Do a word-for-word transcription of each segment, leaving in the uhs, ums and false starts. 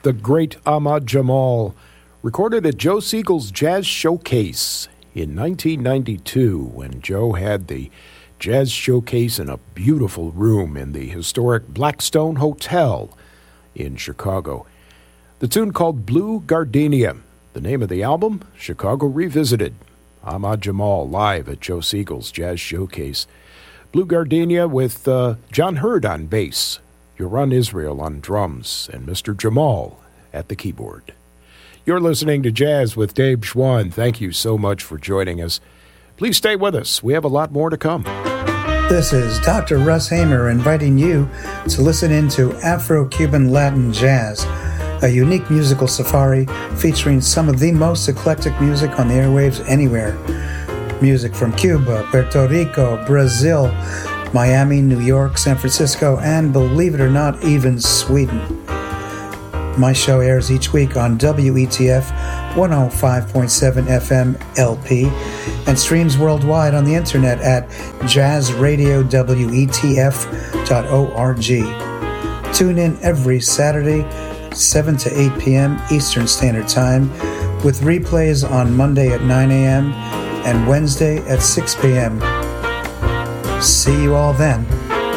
the great Ahmad Jamal, recorded at Joe Siegel's Jazz Showcase in nineteen ninety-two, when Joe had the Jazz Showcase in a beautiful room in the historic Blackstone Hotel in Chicago. The tune called Blue Gardenia. The name of the album, Chicago Revisited. Ahmad Jamal live at Joe Siegel's Jazz Showcase. Blue Gardenia with uh, John Hurd on bass, Yoran Israel on drums, and Mister Jamal at the keyboard. You're listening to Jazz with Dave Schwann. Thank you so much for joining us. Please stay with us. We have a lot more to come. This is Doctor Russ Hamer inviting you to listen into Afro-Cuban Latin Jazz, a unique musical safari featuring some of the most eclectic music on the airwaves anywhere. Music from Cuba, Puerto Rico, Brazil, Miami, New York, San Francisco, and believe it or not, even Sweden. My show airs each week on W E T F one oh five point seven F M L P and streams worldwide on the internet at jazz radio w e t f dot org. Tune in every Saturday, seven to eight p.m. Eastern Standard Time, with replays on Monday at nine a.m. and Wednesday at six p.m. See you all then.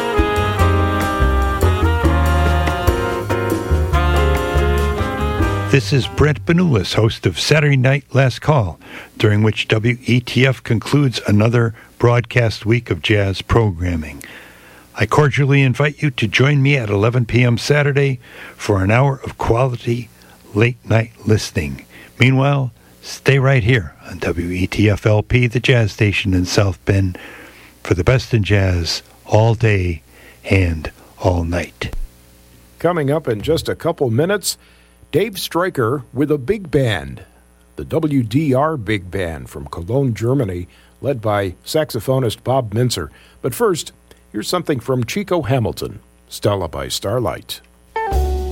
This is Brent Benulis, host of Saturday Night Last Call, during which W E T F concludes another broadcast week of jazz programming. I cordially invite you to join me at eleven p.m. Saturday for an hour of quality late-night listening. Meanwhile, stay right here on W E T F L P, the jazz station in South Bend, for the best in jazz all day and all night. Coming up in just a couple minutes, Dave Stryker with a big band, the W D R Big Band from Cologne, Germany, led by saxophonist Bob Mintzer. But first, here's something from Chico Hamilton, Stella by Starlight.